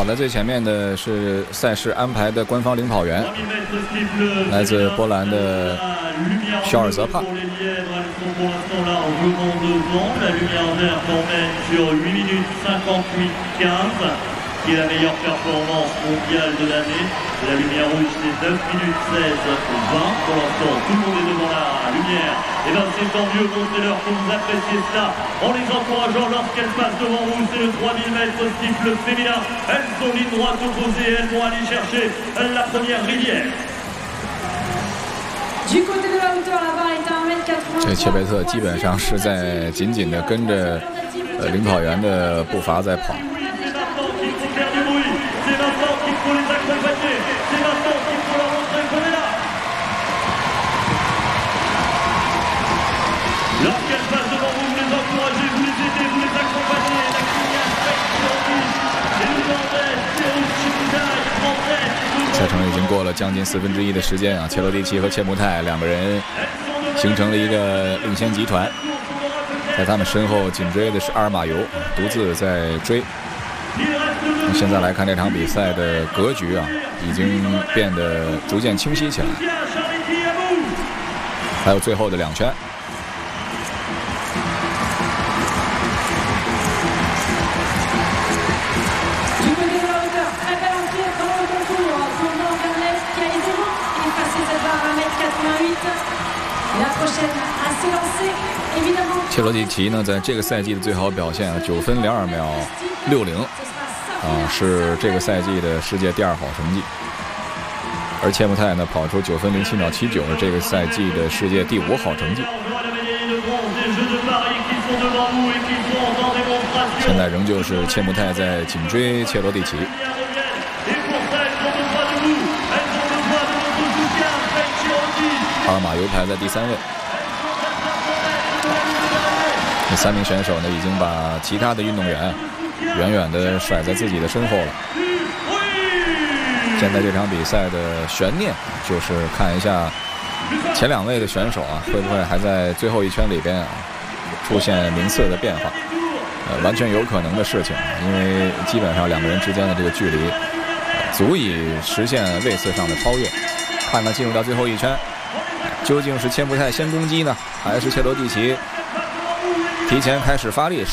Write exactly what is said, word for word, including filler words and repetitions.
跑在最前面的是赛事安排的官方领跑员，来自波兰的肖尔泽帕。 qui est la meilleure performance mondiale de l'année. La lumière rouge, c'est neuf minutes seize vingt pour l'instant. Tout le monde est devant la lumière. Et bien, c'est tant mieux. Montrez-leur que vous appréciez cela en les encourageant lorsqu'elles passent devant vous. C'est le trois mille mètres cycle féminin. Elles sont ligne droite opposée. Elles vont aller chercher la première rivière. Du côté de la hauteur, la barre est à un mètre quatre-vingts. 这切贝特基本上是在紧紧的跟着呃领跑员的步伐在跑。赛程已经过了将近四分之一的时间啊，切罗蒂奇和切穆泰两个人形成了一个领先集团，在他们身后紧追的是阿尔马尤，独自在追。现在来看这场比赛的格局啊，已经变得逐渐清晰起来。还有最后的两圈。切罗蒂奇呢，在这个赛季的最好表现啊，九分零二秒六零，啊，是这个赛季的世界第二好成绩。而切穆泰呢，跑出九分零七秒七九，是这个赛季的世界第五好成绩。现在仍旧是切穆泰在紧追切罗蒂奇。阿尔马尤排在第三位。这三名选手呢，已经把其他的运动员远远地甩在自己的身后了。现在这场比赛的悬念就是看一下前两位的选手啊，会不会还在最后一圈里边啊出现名次的变化？呃，完全有可能的事情，因为基本上两个人之间的这个距离、呃、足以实现位次上的超越。看看进入到最后一圈，究竟是切穆泰先攻击呢，还是切罗蒂奇提前开始发力？